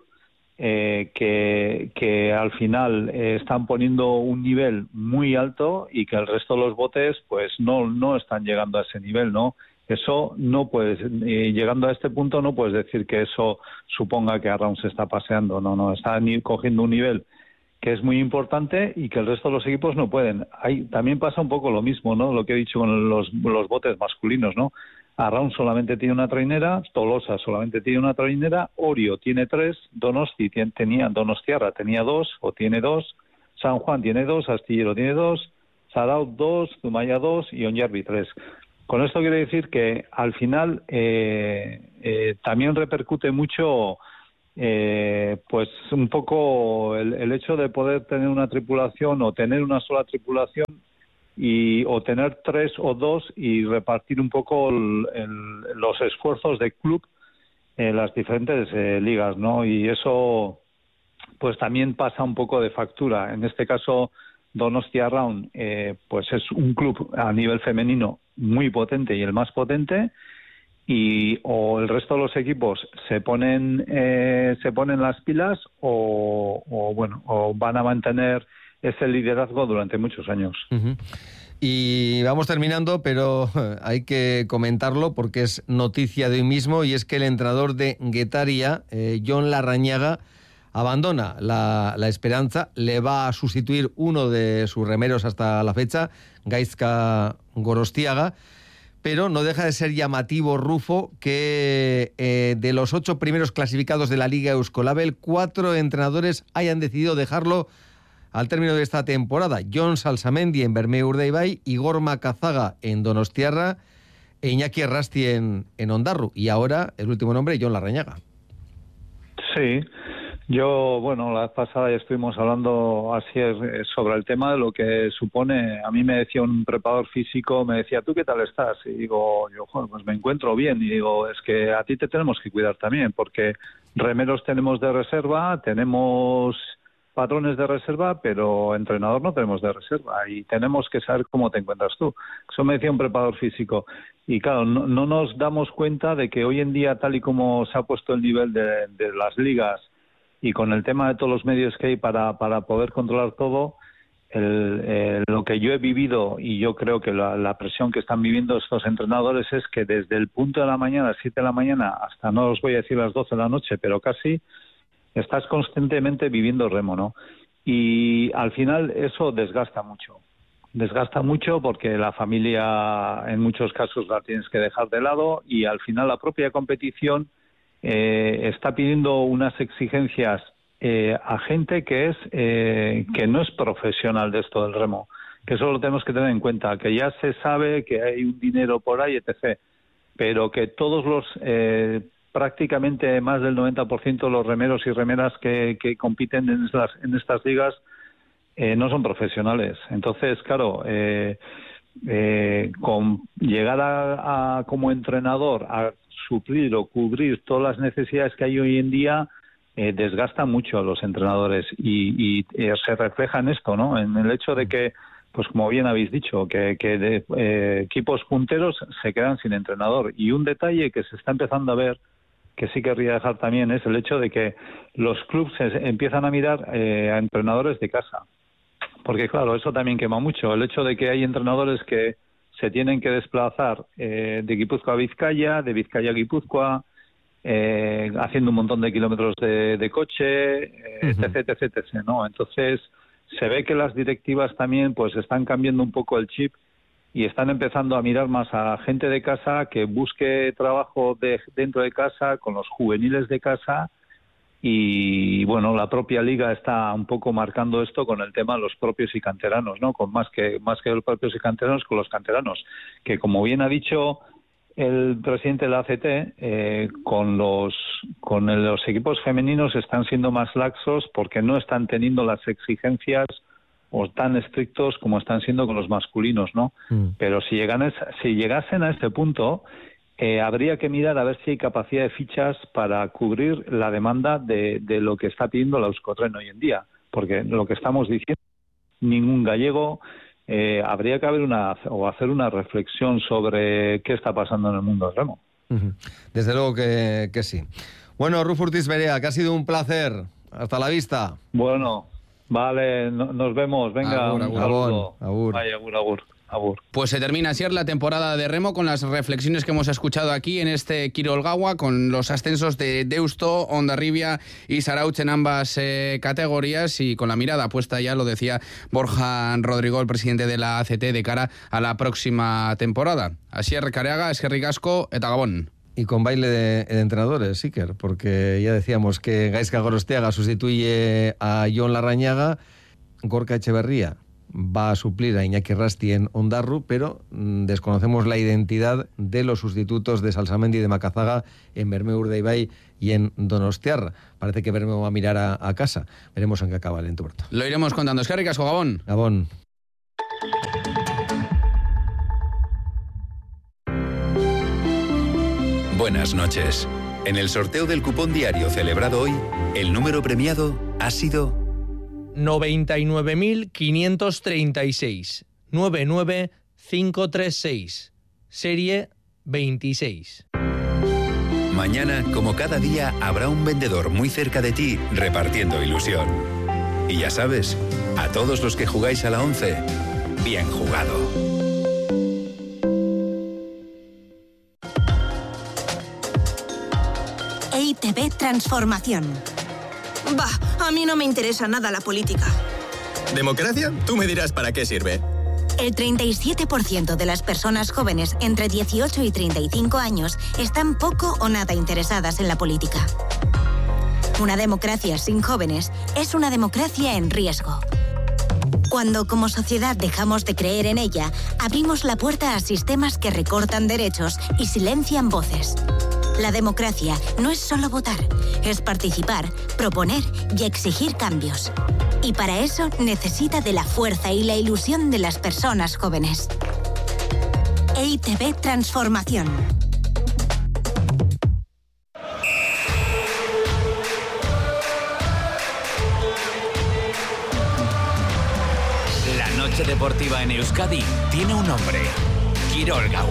Speaker 11: que al final están poniendo un nivel muy alto, y que el resto de los botes pues no están llegando a ese nivel, ¿no? Eso no puedes, llegando a este punto no puedes decir que eso suponga que Arraun se está paseando, no, está cogiendo un nivel que es muy importante y que el resto de los equipos no pueden. También pasa un poco lo mismo, ¿no? Lo que he dicho con los botes masculinos, ¿no? Arraun solamente tiene una trainera, Tolosa solamente tiene una trainera, Orio tiene 3, Donostiarra tenía 2 o tiene 2, San Juan tiene 2, Astillero tiene 2, Zarautz 2, Zumaya 2 y Onyarbi 3. Con esto quiero decir que al final también repercute mucho pues un poco el hecho de poder tener una tripulación o tener una sola tripulación o tener 3 o 2 y repartir un poco los esfuerzos de club en las diferentes ligas, ¿no? Y eso pues también pasa un poco de factura. En este caso Donostia Arraun pues es un club a nivel femenino muy potente y el más potente, y o el resto de los equipos se ponen las pilas o van a mantener ese liderazgo durante muchos años.
Speaker 9: Uh-huh. Y vamos terminando, pero hay que comentarlo porque es noticia de hoy mismo, y es que el entrenador de Guetaria, Jon Larrañaga, abandona la esperanza. Le va a sustituir uno de sus remeros hasta la fecha, Gaizka Gorostiaga, pero no deja de ser llamativo, Rufo, que de los 8 primeros clasificados de la Liga Euskolabel, 4 entrenadores hayan decidido dejarlo al término de esta temporada. Jon Salsamendi en Bermeo Urdaibai, Igor Macazaga en Donostiarra e Iñaki Errasti en Ondarru. Y ahora, el último nombre, Jon Larrañaga.
Speaker 11: Sí, yo, la vez pasada ya estuvimos hablando así sobre el tema de lo que supone. A mí me decía un preparador físico, me decía, ¿tú qué tal estás? Y digo, pues me encuentro bien. Y digo, es que a ti te tenemos que cuidar también, porque remeros tenemos de reserva, tenemos patrones de reserva, pero entrenador no tenemos de reserva, y tenemos que saber cómo te encuentras tú. Eso me decía un preparador físico. Y claro, no nos damos cuenta de que hoy en día, tal y como se ha puesto el nivel de las ligas, y con el tema de todos los medios que hay para poder controlar todo, lo que yo he vivido, y yo creo que la presión que están viviendo estos entrenadores, es que desde el punto de la mañana, 7 de la mañana, hasta, no os voy a decir las 12 de la noche, pero casi, estás constantemente viviendo remo, ¿no? Y al final eso desgasta mucho porque la familia en muchos casos la tienes que dejar de lado, y al final la propia competición está pidiendo unas exigencias a gente que no es profesional de esto del remo, que eso lo tenemos que tener en cuenta, que ya se sabe que hay un dinero por ahí, etc., pero que todos los prácticamente más del 90% de los remeros y remeras que compiten en estas ligas no son profesionales. Entonces, claro, con llegar a como entrenador a suplir o cubrir todas las necesidades que hay hoy en día, desgasta mucho a los entrenadores, y se refleja en esto, ¿no? En el hecho de que, pues como bien habéis dicho, que equipos punteros se quedan sin entrenador. Y un detalle que se está empezando a ver, que sí querría dejar también, es el hecho de que los clubes empiezan a mirar a entrenadores de casa. Porque claro, eso también quema mucho. El hecho de que hay entrenadores que se tienen que desplazar de Guipúzcoa a Vizcaya, de Vizcaya a Guipúzcoa, haciendo un montón de kilómetros de coche, etc., ¿no? Entonces, se ve que las directivas también pues están cambiando un poco el chip y están empezando a mirar más a gente de casa que busque trabajo dentro de casa, con los juveniles de casa. Y la propia liga está un poco marcando esto con el tema de los propios y canteranos, ¿no? Con más que los propios y canteranos, con los canteranos, que como bien ha dicho el presidente de la ACT, con los equipos femeninos están siendo más laxos porque no están teniendo las exigencias o tan estrictos como están siendo con los masculinos, ¿no? Pero si llegasen a este punto, habría que mirar a ver si hay capacidad de fichas para cubrir la demanda de lo que está pidiendo la Euskotren hoy en día, porque lo que estamos diciendo, ningún gallego, habría que hacer una reflexión sobre qué está pasando en el mundo del remo.
Speaker 9: Desde luego que sí. Bueno, Rufo Ortiz Berea, que ha sido un placer. Hasta la vista.
Speaker 11: Bueno, vale, nos vemos. Venga,
Speaker 9: agur.
Speaker 11: Vaya, agur.
Speaker 4: Pues se termina así la temporada de remo, con las reflexiones que hemos escuchado aquí en este Kirol Gaua, con los ascensos de Deusto, Hondarribia y Zarautz en ambas categorías, y con la mirada puesta, ya lo decía Borja Rodrigo, el presidente de la ACT, de cara a la próxima temporada. Asier Careaga, Eskerrik asko eta Gabón.
Speaker 9: Y con baile de entrenadores, Iker, porque ya decíamos que Gaizka Gorostiaga sustituye a Jon Larrañaga, Gorka Echeverría va a suplir a Iñaki Errasti en Ondarru, pero desconocemos la identidad de los sustitutos de Salsamendi y de Macazaga en Bermeo Urdaibai y en Donostiarra. Parece que Bermeo va a mirar a casa. Veremos en qué acaba el Entuberto.
Speaker 4: Lo iremos contando. Eskerrik asko, Gabón.
Speaker 9: Gabón.
Speaker 12: Buenas noches. En el sorteo del cupón diario celebrado hoy, el número premiado ha sido
Speaker 13: 99.536 99536. serie 26.
Speaker 12: Mañana, como cada día, habrá un vendedor muy cerca de ti repartiendo ilusión. Y ya sabes, a todos los que jugáis a la 11, bien jugado.
Speaker 14: EITB Transformación. Bah, a mí no me interesa nada la política.
Speaker 15: ¿Democracia? Tú me dirás para qué sirve.
Speaker 14: El 37% de las personas jóvenes entre 18 y 35 años están poco o nada interesadas en la política. Una democracia sin jóvenes es una democracia en riesgo. Cuando como sociedad dejamos de creer en ella, abrimos la puerta a sistemas que recortan derechos y silencian voces. La democracia no es solo votar, es participar, proponer y exigir cambios. Y para eso necesita de la fuerza y la ilusión de las personas jóvenes. EITB Transformación.
Speaker 3: La noche deportiva en Euskadi tiene un nombre: Kirol Gaua.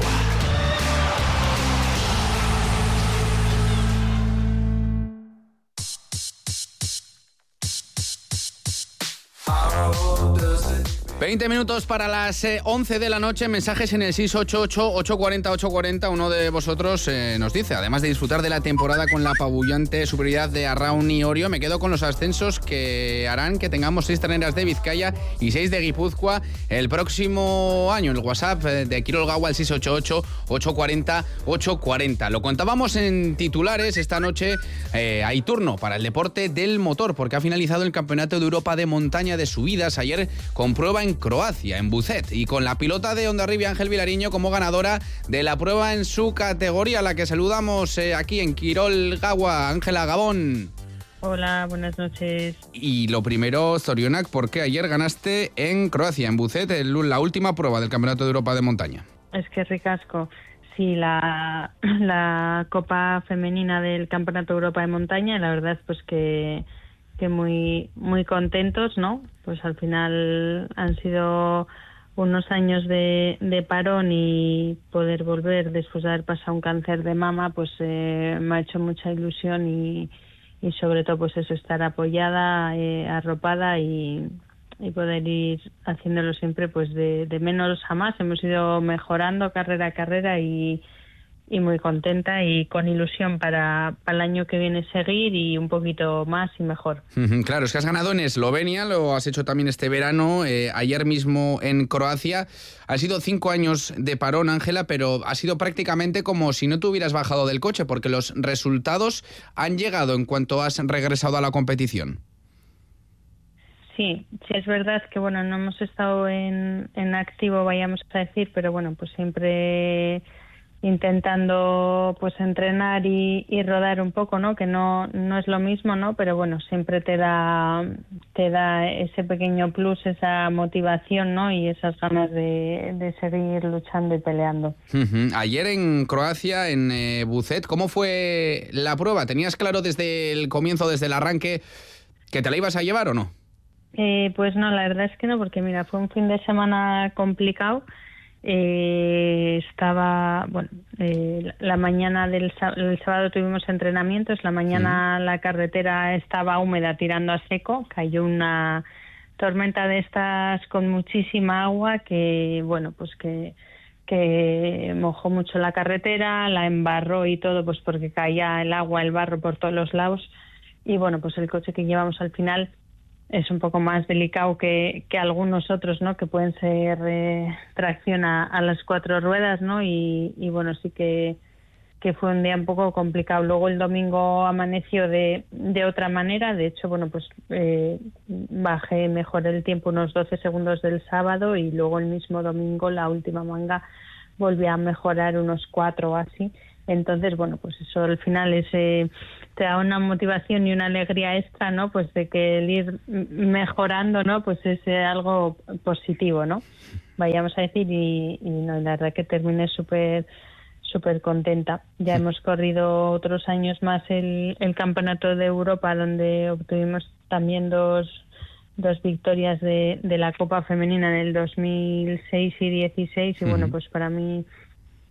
Speaker 4: ...20 minutos para las 11 de la noche, mensajes en el 688-840-840. Uno de vosotros nos dice, además de disfrutar de la temporada con la apabullante superioridad de Arraun y Orio, me quedo con los ascensos que harán que tengamos 6 treneras de Vizcaya y 6 de Guipúzcoa el próximo año. El WhatsApp de Kirol Gaua, el 688-840-840. Lo contábamos en titulares esta noche. Hay turno para el deporte del motor, porque ha finalizado el Campeonato de Europa de Montaña de Subidas ayer con prueba en Croacia, en Buzet, y con la pilota de Hondarribia, Ángel Vilariño, como ganadora de la prueba en su categoría, a la que saludamos aquí en Kirol Gaua. Ángela, Gabón.
Speaker 16: Hola, buenas noches.
Speaker 4: Y lo primero, Zorionak, porque ayer ganaste en Croacia, en Buzet, la última prueba del Campeonato de Europa de Montaña.
Speaker 16: Es que ricasco. Sí, la Copa Femenina del Campeonato de Europa de Montaña, la verdad pues que muy contentos, ¿no? Pues al final han sido unos años de parón, y poder volver después de haber pasado un cáncer de mama, pues me ha hecho mucha ilusión, y sobre todo pues eso, estar apoyada, arropada, y poder ir haciéndolo siempre pues de menos a más. Hemos ido mejorando carrera a carrera, y muy contenta y con ilusión para el año que viene seguir, y un poquito más y mejor.
Speaker 4: Claro, es que has ganado en Eslovenia, lo has hecho también este verano, ayer mismo en Croacia. Han sido 5 años de parón, Ángela, pero ha sido prácticamente como si no te hubieras bajado del coche, porque los resultados han llegado en cuanto has regresado a la competición.
Speaker 16: Sí, es verdad que bueno, no hemos estado en activo, vayamos a decir, pero bueno, pues siempre intentando pues entrenar y rodar un poco, ¿no? Que no es lo mismo, ¿no? Pero bueno, siempre te da ese pequeño plus, esa motivación, ¿no? Y esas ganas de seguir luchando y peleando.
Speaker 4: Ayer en Croacia, en Buzet, ¿cómo fue la prueba? ¿Tenías claro desde el comienzo, desde el arranque, que te la ibas a llevar o no?
Speaker 16: Pues no, la verdad es que no, porque mira, fue un fin de semana complicado. Estaba, bueno, la mañana el sábado tuvimos entrenamientos, la mañana la carretera estaba húmeda tirando a seco, cayó una tormenta de estas con muchísima agua que, bueno, pues que mojó mucho la carretera, la embarró y todo, pues porque caía el agua, el barro por todos los lados, y bueno, pues el coche que llevamos al final es un poco más delicado que algunos otros, ¿no? Que pueden ser tracción a las 4 ruedas, ¿no? Y bueno, sí que fue un día un poco complicado. Luego el domingo amaneció de otra manera. De hecho, bueno, pues bajé mejor el tiempo, unos 12 segundos del sábado, y luego el mismo domingo, la última manga, volví a mejorar unos 4 o así. Entonces, bueno, pues eso al final te da una motivación y una alegría extra, ¿no? Pues de que el ir mejorando, ¿no? Pues es algo positivo, ¿no? Vayamos a decir, y no, la verdad que terminé súper contenta. Ya hemos corrido otros años más el Campeonato de Europa, donde obtuvimos también dos victorias de la Copa Femenina en el 2006 y 2016, y bueno, pues para mí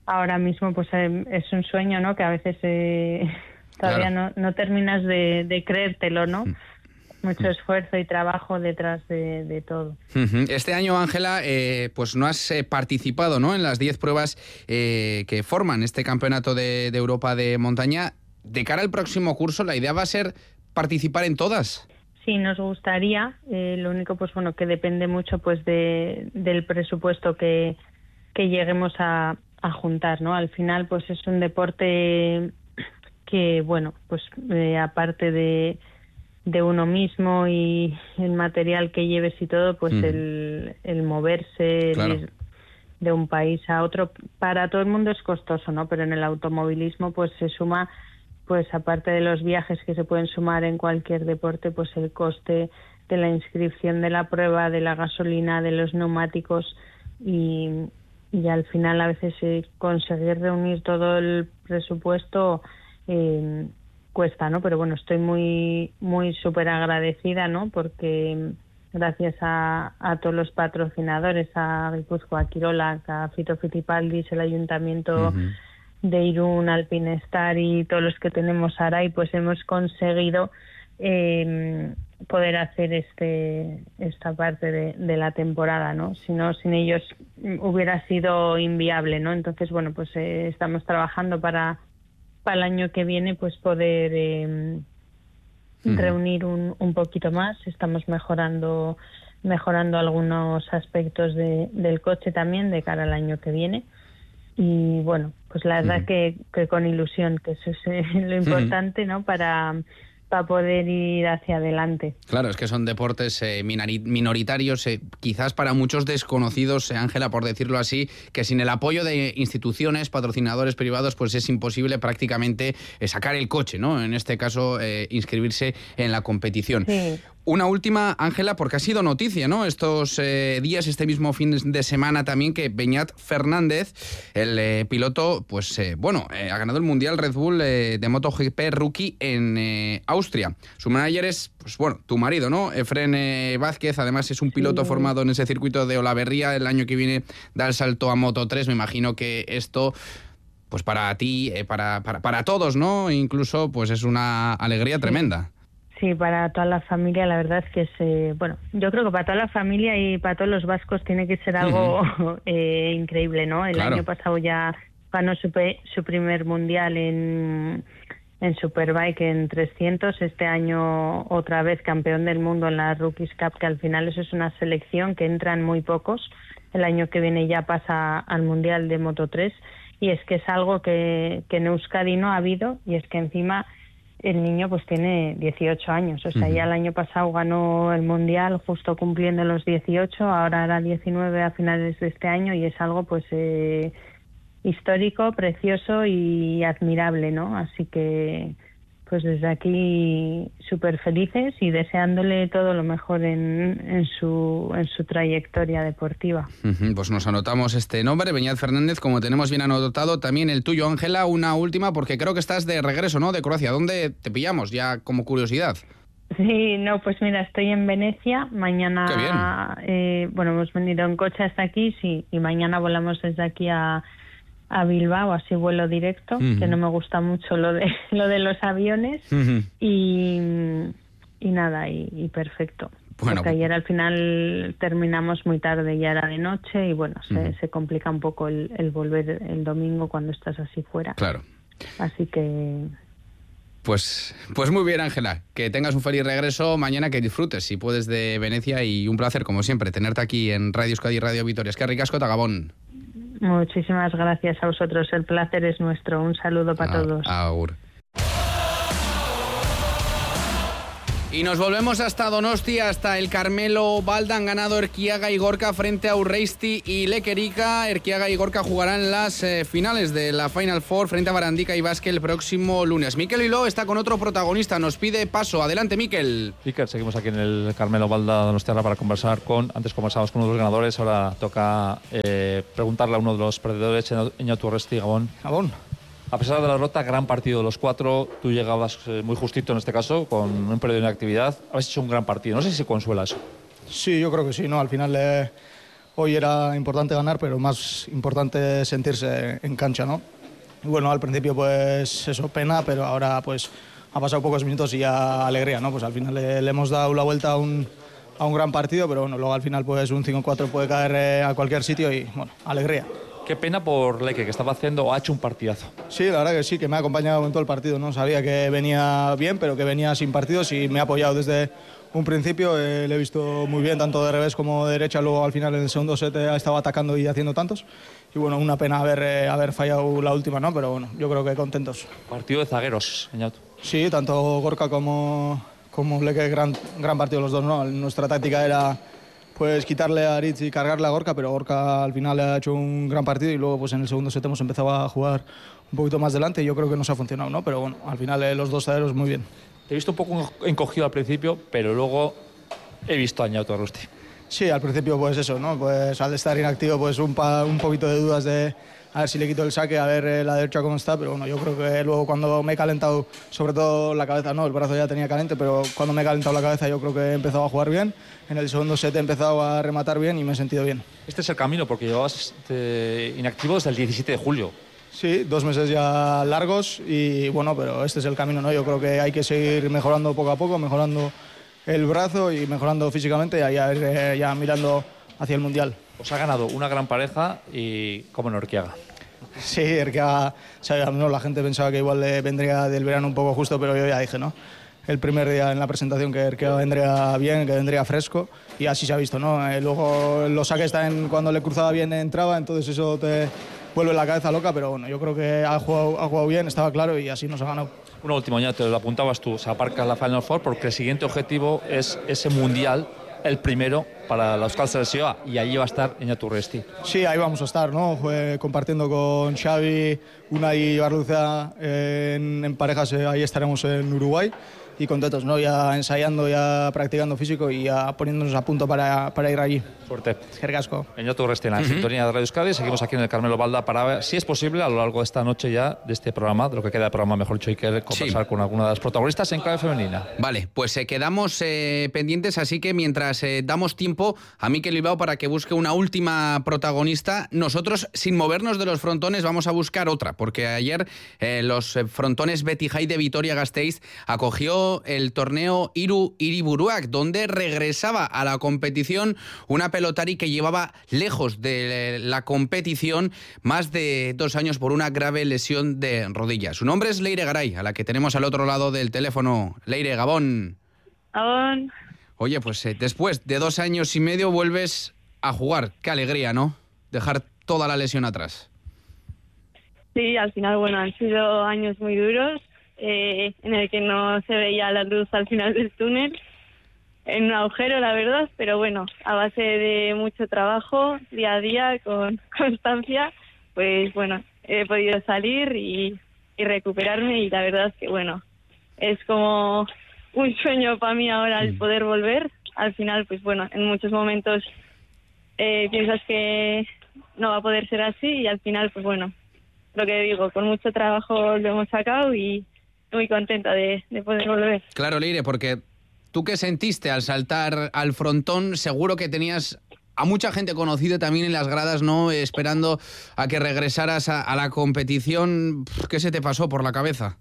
Speaker 16: ahora mismo pues es un sueño, ¿no? Que a veces todavía no terminas de creértelo, ¿no? Mucho esfuerzo y trabajo detrás de todo.
Speaker 4: Este año, Ángela, pues no has participado, ¿no?, en las 10 pruebas que forman este campeonato de Europa de montaña. De cara al próximo curso, ¿la idea va a ser participar en todas?
Speaker 16: Sí, nos gustaría. Lo único, pues bueno, que depende mucho pues del presupuesto que lleguemos a juntar, ¿no? Al final, pues es un deporte que, bueno, pues aparte de uno mismo y el material que lleves y todo, pues el moverse, el ir de un país a otro, para todo el mundo es costoso, ¿no? Pero en el automovilismo pues se suma, pues aparte de los viajes que se pueden sumar en cualquier deporte, pues el coste de la inscripción de la prueba, de la gasolina, de los neumáticos y al final a veces conseguir reunir todo el presupuesto cuesta, ¿no? Pero bueno, estoy muy súper agradecida, ¿no? Porque gracias a todos los patrocinadores, a Guipúzcoa, a Quirola, a Fito Fitipaldis, el Ayuntamiento de Irún, Alpinestar y todos los que tenemos Aray, pues hemos conseguido poder hacer esta parte de la temporada, ¿no? Si no, sin ellos hubiera sido inviable, ¿no? Entonces, bueno, pues estamos trabajando para el año que viene pues poder reunir un poquito más. Estamos mejorando algunos aspectos del coche también de cara al año que viene. Y bueno, pues la verdad que con ilusión, que eso es lo importante, ¿no? Para poder ir hacia adelante.
Speaker 4: Claro, es que son deportes minoritarios, quizás para muchos desconocidos, Ángela, por decirlo así, que sin el apoyo de instituciones, patrocinadores privados, pues es imposible prácticamente sacar el coche, ¿no? En este caso, inscribirse en la competición. Sí. Una última, Ángela, porque ha sido noticia, ¿no? Estos días, este mismo fin de semana también, que Beñat Fernández, el piloto, pues ha ganado el Mundial Red Bull de MotoGP Rookie en Austria. Su manager es, pues bueno, tu marido, ¿no? Efren Vázquez, además es un piloto formado en ese circuito de Olaverría. El año que viene da el salto a Moto3. Me imagino que esto, pues para ti, para todos, ¿no? Incluso, pues es una alegría tremenda.
Speaker 16: Sí, para toda la familia, la verdad es que es, yo creo que para toda la familia y para todos los vascos tiene que ser algo increíble, ¿no? El año pasado ya ganó su primer mundial en Superbike en 300, este año otra vez campeón del mundo en la Rookies Cup, que al final eso es una selección que entran muy pocos. El año que viene ya pasa al mundial de Moto3 y es que es algo que en Euskadi no ha habido y es que encima el niño pues tiene 18 años, o sea, ya el año pasado ganó el Mundial justo cumpliendo los 18, ahora era 19 a finales de este año y es algo pues histórico, precioso y admirable, ¿no? Así que pues desde aquí súper felices y deseándole todo lo mejor en su trayectoria deportiva.
Speaker 4: Pues nos anotamos este nombre, Beñat Fernández, como tenemos bien anotado también el tuyo, Ángela. Una última, porque creo que estás de regreso, ¿no?, de Croacia. ¿Dónde te pillamos, ya como curiosidad?
Speaker 16: Sí, no, pues mira, estoy en Venecia. Mañana, hemos venido en coche hasta aquí, sí, y mañana volamos desde aquí a Bilbao, así vuelo directo, que no me gusta mucho lo de los aviones y nada, y perfecto. Bueno, porque ayer al final terminamos muy tarde, ya era de noche y bueno, se complica un poco el volver el domingo cuando estás así fuera.
Speaker 4: Claro.
Speaker 16: Así que...
Speaker 4: Pues muy bien, Ángela, que tengas un feliz regreso mañana, que disfrutes si puedes de Venecia y un placer como siempre tenerte aquí en Radio Euskadi y Radio Vitoria. Es que ricasco ta Gabón.
Speaker 16: Muchísimas gracias a vosotros, el placer es nuestro. Un saludo para todos.
Speaker 4: Agur. Y nos volvemos hasta Donostia, hasta el Carmelo Valda. Han ganado Erquiaga y Gorka frente a Urreisti y Lequerica. Erquiaga y Gorka jugarán las finales de la Final Four frente a Barandica y Basque el próximo lunes. Mikel Hiló está con otro protagonista, nos pide paso. Adelante, Mikel.
Speaker 5: Iker, seguimos aquí en el Carmelo Valda Donostiarra para conversar antes conversábamos con uno de los ganadores, ahora toca preguntarle a uno de los perdedores, Eñatu Urreisti. Gabón.
Speaker 17: Gabón.
Speaker 5: A pesar de la derrota, gran partido de los cuatro. Tú llegabas muy justito en este caso, con un periodo de inactividad. Habéis hecho un gran partido. No sé si se consuela eso.
Speaker 17: Sí, yo creo que sí, ¿no? Al final hoy era importante ganar, pero más importante sentirse en cancha, ¿no? Y bueno, al principio pues eso, pena, pero ahora pues ha pasado pocos minutos y ya alegría, ¿no? Pues al final le hemos dado la vuelta a un gran partido, pero bueno, luego al final pues un 5-4 puede caer a cualquier sitio y bueno, alegría.
Speaker 5: Qué pena por Leque, que estaba haciendo, ha hecho un partidazo.
Speaker 17: Sí, la verdad que sí, que me ha acompañado en todo el partido, ¿no? Sabía que venía bien, pero que venía sin partidos y me ha apoyado desde un principio. Le he visto muy bien, tanto de revés como de derecha. Luego al final en el segundo set ha estado atacando y haciendo tantos. Y bueno, una pena haber fallado la última, ¿no? Pero bueno, yo creo que contentos.
Speaker 5: Partido de zagueros, Iñatu.
Speaker 17: Sí, tanto Gorka como Leque, gran partido los dos, ¿no? Nuestra táctica era pues quitarle a Aritz y cargarle a Gorka, pero Gorka al final ha hecho un gran partido y luego pues en el segundo set hemos empezado a jugar un poquito más delante y yo creo que nos ha funcionado, ¿no? Pero bueno, al final los dos zagueros muy bien.
Speaker 5: Te he visto un poco encogido al principio, pero luego he visto a Iñatu Arrusti.
Speaker 17: Sí, al principio pues eso, ¿no? Pues al estar inactivo pues un poquito de dudas de a ver si le quito el saque, a ver la derecha cómo está, pero bueno, yo creo que luego cuando me he calentado, sobre todo la cabeza, no, el brazo ya tenía caliente, pero cuando me he calentado la cabeza yo creo que he empezado a jugar bien, en el segundo set he empezado a rematar bien y me he sentido bien.
Speaker 5: Este es el camino, porque llevabas inactivo desde el 17 de julio.
Speaker 17: Sí, 2 meses ya largos y bueno, pero este es el camino, ¿no? Yo creo que hay que seguir mejorando poco a poco, mejorando el brazo y mejorando físicamente y ya mirando hacia el Mundial.
Speaker 5: Os ha ganado una gran pareja y como en Urquiaga.
Speaker 17: Sí, Urquiaga, no, la gente pensaba que igual le vendría del verano un poco justo, pero yo ya dije, ¿no? El primer día en la presentación que Urquiaga vendría bien, que vendría fresco y así se ha visto, ¿no? Luego los saques también cuando le cruzaba bien entraba, entonces eso te vuelve la cabeza loca, pero bueno, yo creo que ha jugado bien, estaba claro y así nos ha ganado.
Speaker 5: Una última, ya te lo apuntabas tú, se aparca la Final Four porque el siguiente objetivo es ese Mundial, el primero para la Euskal Selección y allí va a estar Iñatu Arrusti.
Speaker 17: Sí, ahí vamos a estar, ¿no? Compartiendo con Xavi, Unai y Barluza en parejas, ahí estaremos en Uruguay y contentos, ¿no? Ya ensayando, ya practicando físico y ya poniéndonos a punto para ir allí.
Speaker 5: Suerte.
Speaker 17: Eskerrik asko.
Speaker 5: Iñatu Arrusti en la sintonía de Radio Euskadi. Seguimos aquí en el Carmelo Balda para ver si es posible a lo largo de esta noche ya, de este programa, de lo que queda de programa, mejor dicho, hay que conversar con alguna de las protagonistas en clave femenina.
Speaker 4: Vale, pues quedamos pendientes, así que mientras damos tiempo a Mikel Bilbao para que busque una última protagonista, nosotros, sin movernos de los frontones, vamos a buscar otra, porque ayer los frontones Beti Jai de Vitoria-Gasteiz acogió el torneo Hiru Hiriburuak, donde regresaba a la competición una pelotari que llevaba lejos de la competición más de 2 años por una grave lesión de rodilla. Su nombre es Leire Garay, a la que tenemos al otro lado del teléfono. Leire, Gabón.
Speaker 18: Gabón.
Speaker 4: Oye, pues después de 2 años y medio vuelves a jugar. Qué alegría, ¿no? Dejar toda la lesión atrás.
Speaker 18: Sí, al final, bueno, han sido años muy duros, en el que no se veía la luz al final del túnel, en un agujero, la verdad, pero bueno, a base de mucho trabajo, día a día, con constancia, pues bueno, he podido salir y recuperarme y la verdad es que bueno, es como un sueño para mí ahora el poder volver. Al final, pues bueno, en muchos momentos piensas que no va a poder ser así y al final, pues bueno, lo que digo, con mucho trabajo lo hemos sacado y muy contenta de poder volver.
Speaker 4: Claro, Leire, porque tú que sentiste al saltar al frontón, seguro que tenías a mucha gente conocida también en las gradas, ¿no? Esperando a que regresaras a la competición. ¿Qué se te pasó por la cabeza?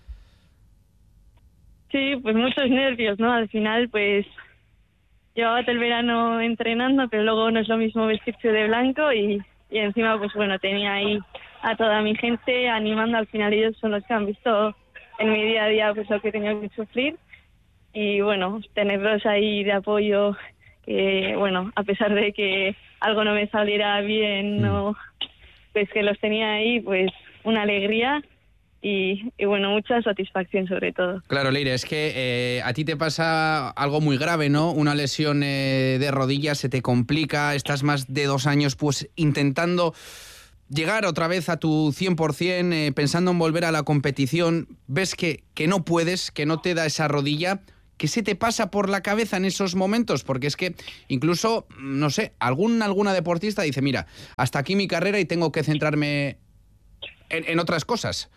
Speaker 18: Sí, pues muchos nervios, ¿no? Al final, pues llevaba todo el verano entrenando, pero luego no es lo mismo vestirse de blanco y encima, pues bueno, tenía ahí a toda mi gente animando. Al final ellos son los que han visto en mi día a día pues lo que he tenido que sufrir y bueno, tenerlos ahí de apoyo, que bueno, a pesar de que algo no me saliera bien, no, pues que los tenía ahí, pues una alegría y bueno, mucha satisfacción sobre todo.
Speaker 4: Claro, Leire, es que a ti te pasa algo muy grave, ¿no? Una lesión de rodillas, se te complica, estás más de 2 años pues intentando llegar otra vez a tu 100%, pensando en volver a la competición, ves que no puedes, que no te da esa rodilla. ¿Qué se te pasa por la cabeza en esos momentos? Porque es que incluso, no sé, alguna deportista dice, mira, hasta aquí mi carrera y tengo que centrarme en otras cosas.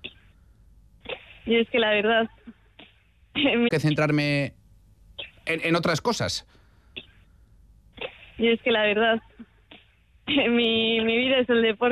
Speaker 18: Y es que la verdad...
Speaker 4: que centrarme en otras cosas.
Speaker 18: Y es que la verdad, mi vida es el deporte.